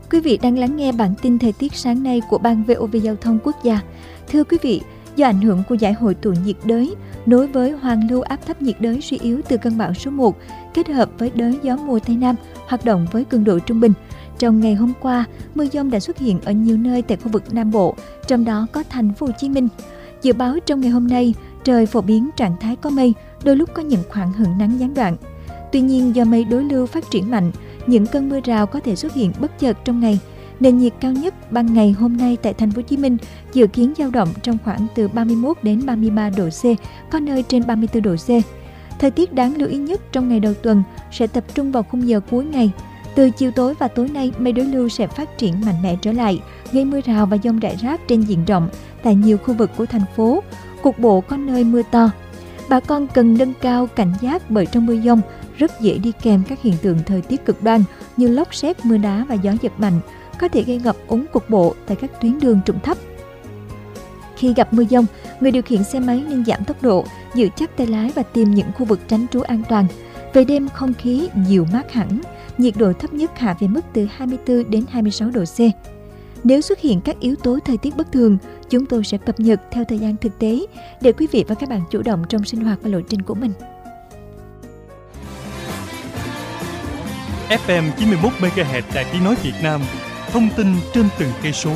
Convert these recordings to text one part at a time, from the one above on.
Quý vị đang lắng nghe bản tin thời tiết sáng nay của Ban VOV Giao thông Quốc gia. Thưa quý vị, do ảnh hưởng của giải hội tụ nhiệt đới nối với hoàn lưu áp thấp nhiệt đới suy yếu từ cơn bão số 1 kết hợp với đới gió mùa Tây Nam hoạt động với cường độ trung bình. Trong ngày hôm qua, mưa dông đã xuất hiện ở nhiều nơi tại khu vực Nam Bộ, trong đó có thành phố Hồ Chí Minh. Dự báo trong ngày hôm nay, trời phổ biến trạng thái có mây, đôi lúc có những khoảng hửng nắng gián đoạn. Tuy nhiên, do mây đối lưu phát triển mạnh, những cơn mưa rào có thể xuất hiện bất chợt trong ngày. Nền nhiệt cao nhất ban ngày hôm nay tại thành phố Hồ Chí Minh dự kiến dao động trong khoảng từ 31 đến 33 độ C, có nơi trên 34 độ C. Thời tiết đáng lưu ý nhất trong ngày đầu tuần sẽ tập trung vào khung giờ cuối ngày. Từ chiều tối và tối nay, mây đối lưu sẽ phát triển mạnh mẽ trở lại, gây mưa rào và dông rải rác trên diện rộng tại nhiều khu vực của thành phố. Cục bộ có nơi mưa to. Bà con cần nâng cao cảnh giác bởi trong mưa dông rất dễ đi kèm các hiện tượng thời tiết cực đoan như lốc sét, mưa đá và gió giật mạnh, có thể gây ngập úng cục bộ tại các tuyến đường trũng thấp. Khi gặp mưa dông, người điều khiển xe máy nên giảm tốc độ, giữ chắc tay lái và tìm những khu vực tránh trú an toàn. Về đêm, không khí dịu mát hẳn, nhiệt độ thấp nhất hạ về mức từ 24 đến 26 độ C. Nếu xuất hiện các yếu tố thời tiết bất thường, chúng tôi sẽ cập nhật theo thời gian thực tế để quý vị và các bạn chủ động trong sinh hoạt và lộ trình của mình. FM 91 MHz Đài Tiếng nói Việt Nam, thông tin trên từng cây số.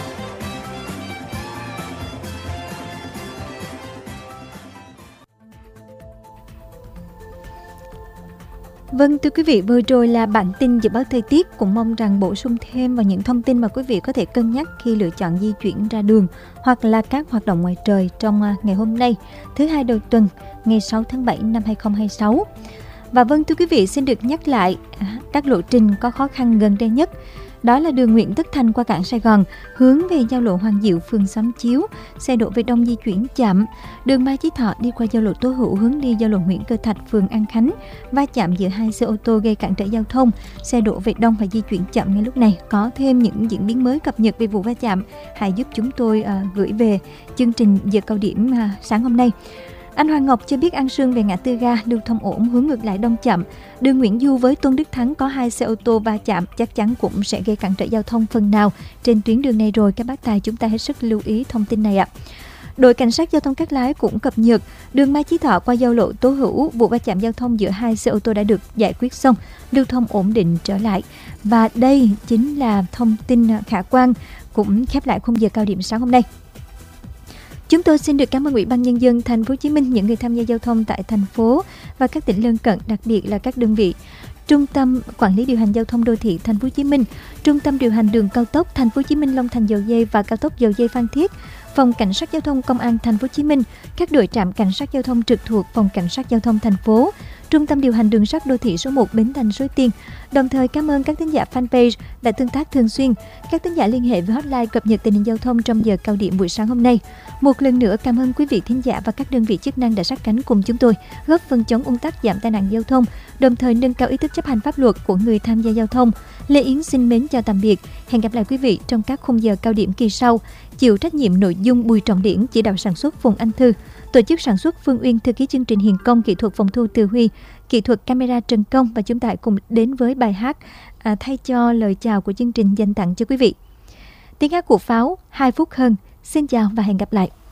Vâng, thưa quý vị, vừa rồi là bản tin dự báo thời tiết, cũng mong rằng bổ sung thêm vào những thông tin mà quý vị có thể cân nhắc khi lựa chọn di chuyển ra đường hoặc là các hoạt động ngoài trời trong ngày hôm nay, thứ Hai đầu tuần, ngày 6 tháng 7 năm 2026. Và vâng, thưa quý vị, xin được nhắc lại các lộ trình có khó khăn gần đây nhất. Đó là đường Nguyễn Tất Thành qua cảng Sài Gòn, hướng về giao lộ Hoàng Diệu, phường Xóm Chiếu, xe đổ về đông di chuyển chậm. Đường Mai Chí Thọ đi qua giao lộ Tố Hữu hướng đi giao lộ Nguyễn Cơ Thạch, phường An Khánh, va chạm giữa hai xe ô tô gây cản trở giao thông, xe đổ về đông và di chuyển chậm ngay lúc này. Có thêm những diễn biến mới cập nhật về vụ va chạm, hãy giúp chúng tôi gửi về chương trình giờ cao điểm sáng hôm nay. Anh Hoàng Ngọc cho biết An Sương về ngã tư ga lưu thông ổn, hướng ngược lại đông chậm. Đường Nguyễn Du với Tôn Đức Thắng có hai xe ô tô va chạm, chắc chắn cũng sẽ gây cản trở giao thông phần nào trên tuyến đường này rồi. Các bác tài chúng ta hết sức lưu ý thông tin này ạ. Đội cảnh sát giao thông Cát Lái cũng cập nhật đường Mai Chí Thọ qua giao lộ Tố Hữu, vụ va chạm giao thông giữa hai xe ô tô đã được giải quyết xong, lưu thông ổn định trở lại. Và đây chính là thông tin khả quan cũng khép lại khung giờ cao điểm sáng hôm nay. Chúng tôi xin được cảm ơn Ủy ban Nhân dân Thành phố Hồ Chí Minh, những người tham gia giao thông tại thành phố và các tỉnh lân cận, đặc biệt là các đơn vị Trung tâm Quản lý điều hành giao thông đô thị Thành phố Hồ Chí Minh, Trung tâm điều hành đường cao tốc Thành phố Hồ Chí Minh Long Thành Dầu Giây và cao tốc Dầu Giây Phan Thiết, Phòng Cảnh sát Giao thông Công an Thành phố Hồ Chí Minh, các đội trạm cảnh sát giao thông trực thuộc Phòng Cảnh sát Giao thông thành phố, Trung tâm điều hành đường sắt đô thị số 1 Bến Thành Suối Tiên. Đồng thời cảm ơn các thính giả fanpage đã tương tác thường xuyên, các thính giả liên hệ với hotline cập nhật tình hình giao thông trong giờ cao điểm buổi sáng hôm nay. Một lần nữa cảm ơn quý vị thính giả và các đơn vị chức năng đã sát cánh cùng chúng tôi, góp phần chống ùn tắc, giảm tai nạn giao thông, đồng thời nâng cao ý thức chấp hành pháp luật của người tham gia giao thông. Lê Yến xin mến chào tạm biệt. Hẹn gặp lại quý vị trong các khung giờ cao điểm kỳ sau. Chịu trách nhiệm nội dung Bùi Trọng Điển, chỉ đạo sản xuất Phùng Anh Thư, tổ chức sản xuất Phương Uyên, thư ký chương trình Hiền Công, kỹ thuật phòng thu Từ Huy, kỹ thuật camera Trần Công. Và chúng ta cùng đến với bài hát thay cho lời chào của chương trình dành tặng cho quý vị. Tiếng hát của Pháo, 2 phút hơn. Xin chào và hẹn gặp lại.